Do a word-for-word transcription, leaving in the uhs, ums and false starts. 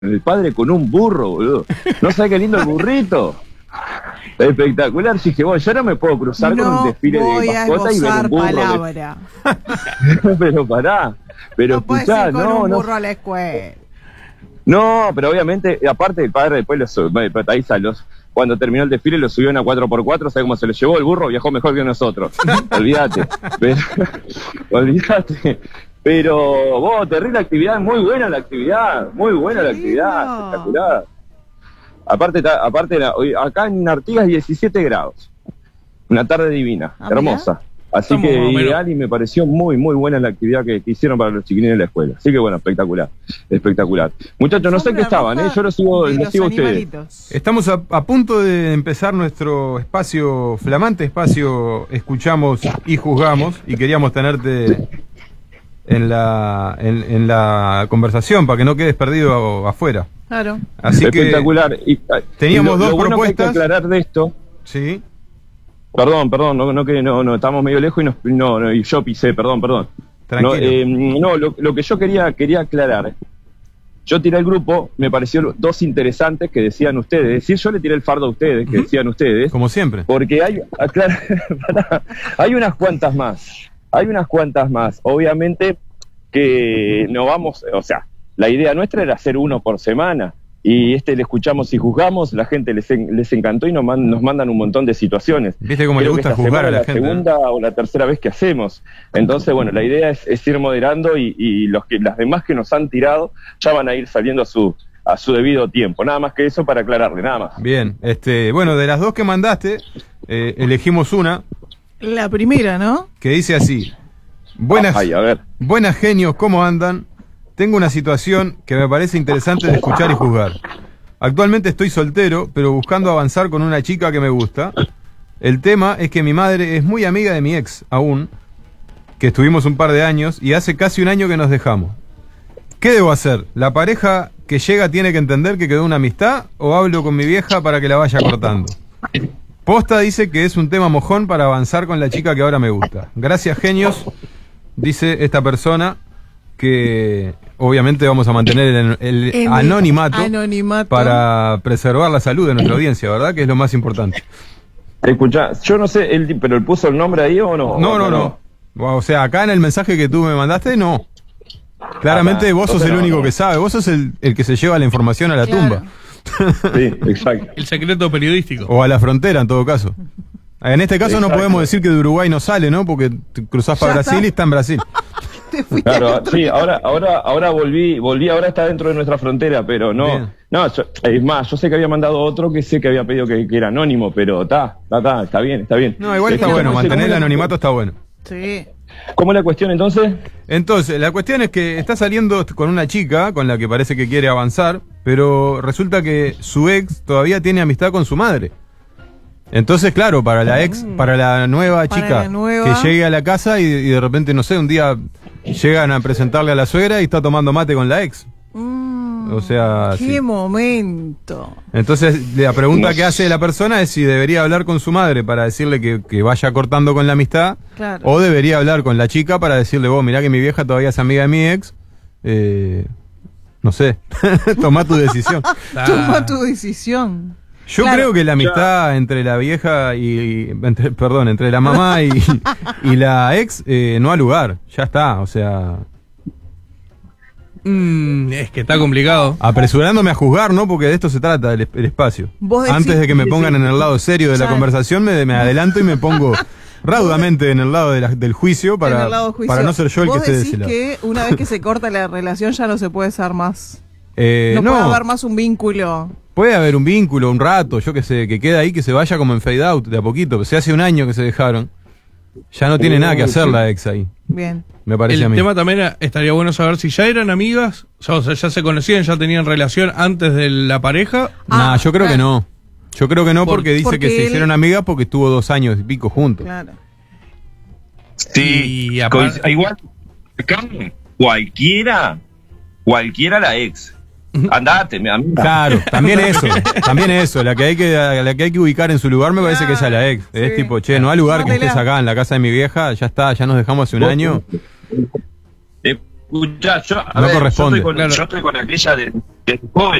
el padre con un burro, boludo. ¿No sabés qué lindo el burrito? Espectacular. Sí, dije, bueno, yo no me puedo cruzar no con un desfile de mascota y ver un burro. Palabra. De... pero pará. Pero no escuchá, ir con no, un no. burro a la escuela. No, pero obviamente, aparte el padre después lo subió, ahí los, cuando terminó el desfile lo subió en a cuatro por cuatro, ¿sabes cómo se lo llevó? El burro viajó mejor que nosotros. Olvídate. Pero, olvídate. Pero vos, terrible actividad, muy buena la actividad, muy buena la actividad, espectacular. Aparte, aparte hoy, acá en Artigas diecisiete grados. Una tarde divina, ah, hermosa. Mira. Así Estamos que ideal y me pareció muy, muy buena la actividad que, que hicieron para los chiquilines de la escuela. Así que bueno, espectacular, espectacular. Muchachos, no sé qué estaban, ¿eh? Yo los sigo, los sigo a ustedes. Estamos a, a punto de empezar nuestro espacio, flamante espacio, escuchamos y juzgamos, y queríamos tenerte en la, en, en la conversación para que no quedes perdido afuera. Claro. Así espectacular. Que y, teníamos y lo, dos lo bueno propuestas. Que hay que aclarar de esto. Sí. Perdón, perdón, no, no, que no, no, estamos medio lejos y, nos, no, no, y yo pisé, perdón, perdón. Tranquilo. No, eh, no lo, lo que yo quería, quería aclarar, yo tiré el grupo, me pareció dos interesantes que decían ustedes, es decir, yo le tiré el fardo a ustedes, que uh-huh. decían ustedes. Como siempre. Porque hay, aclara, hay unas cuantas más, hay unas cuantas más, obviamente que no vamos, o sea, la idea nuestra era hacer uno por semana. Y este le escuchamos y juzgamos, la gente les, en, les encantó y nos, man, nos mandan un montón de situaciones. ¿Viste cómo Creo le gusta juzgar a la, la gente? Es la segunda o la tercera vez que hacemos. Entonces, bueno, la idea es, es ir moderando y, y los que las demás que nos han tirado ya van a ir saliendo a su a su debido tiempo. Nada más que eso para aclararle, nada más. Bien, este, bueno, de las dos que mandaste, eh, elegimos una. La primera, ¿no? Que dice así: Buenas, Ay, a ver. buenas genios, ¿cómo andan? Tengo una situación que me parece interesante de escuchar y juzgar. Actualmente estoy soltero, pero buscando avanzar con una chica que me gusta. El tema es que mi madre es muy amiga de mi ex, aún, que estuvimos un par de años, y hace casi un año que nos dejamos. ¿Qué debo hacer? ¿La pareja que llega tiene que entender que quedó una amistad, o hablo con mi vieja para que la vaya cortando? Posta dice que es un tema mojón para avanzar con la chica que ahora me gusta. Gracias, genios, dice esta persona, que obviamente vamos a mantener el, el, el anonimato, anonimato para preservar la salud de nuestra audiencia, ¿verdad? Que es lo más importante. Escuchá, yo no sé, él, pero él puso el nombre ahí o no. No, no, no. no. O sea, acá en el mensaje que tú me mandaste, no. Claramente ah, vos sos el único no. que sabe, vos sos el, el que se lleva la información a la claro. tumba. Sí, exacto. El secreto periodístico. O a la frontera, en todo caso. En este caso exacto. no podemos decir que de Uruguay no sale, ¿no? Porque cruzás para Brasil está. y está en Brasil. Claro, sí, ahora, ahora, ahora volví, volví, ahora está dentro de nuestra frontera, pero no, Bien. no, yo, es más, yo sé que había mandado otro que sé que había pedido que, que era anónimo, pero está, está, está, está bien, está bien. No, igual está es bueno, mantener el anonimato está bueno. Sí. ¿Cómo es la cuestión entonces? Entonces, la cuestión es que está saliendo con una chica con la que parece que quiere avanzar, pero resulta que su ex todavía tiene amistad con su madre. Entonces, claro, para la ex, para la nueva para chica la nueva... que llegue a la casa y, y de repente, no sé, un día llegan a presentarle a la suegra y está tomando mate con la ex. Mm, o sea... ¡Qué sí. momento! Entonces, la pregunta que hace la persona es si debería hablar con su madre para decirle que, que vaya cortando con la amistad, claro. o debería hablar con la chica para decirle, vos, mirá que mi vieja todavía es amiga de mi ex, eh, no sé, toma tu decisión. Toma tu decisión. Yo claro, creo que la amistad ya. entre la vieja y, y entre, perdón, entre la mamá y, y la ex eh, no ha lugar, ya está, o sea... Mm, es que está complicado. Apresurándome a juzgar, ¿no? Porque de esto se trata, el, el espacio. Antes de que me pongan en el lado serio de la conversación, me, me adelanto y me pongo raudamente en el lado de la, del juicio para, juicio para no ser yo el que esté de ese lado. ¿Vos decís que una vez que se corta la relación ya no se puede ser más? Eh, no, no puede haber más un vínculo. Puede haber un vínculo, un rato, yo que sé, que queda ahí, que se vaya como en fade out de a poquito. Pero si hace un año que se dejaron, ya no tiene nada que hacer la ex ahí. Bien. Me parece el a mí. tema también era, estaría bueno saber si ya eran amigas, o sea, ya se conocían, ya tenían relación antes de la pareja. Ah, nah, yo creo claro. que no. Yo creo que no porque, porque dice porque que se él... hicieron amigas porque estuvo dos años y pico juntos. Claro. Sí, y aparte... igual, cualquiera, cualquiera la ex. Andate, mi amiga. Claro, también eso, también eso, la que hay que, la que hay que ubicar en su lugar me parece que ella es la ex. Sí. Es tipo, che, no hay lugar no, que estés acá en la casa de mi vieja, ya está, ya nos dejamos hace un año. Eh, Escuchá, yo, a No ver, corresponde. Yo estoy con, Claro. yo estoy con aquella de, de joven.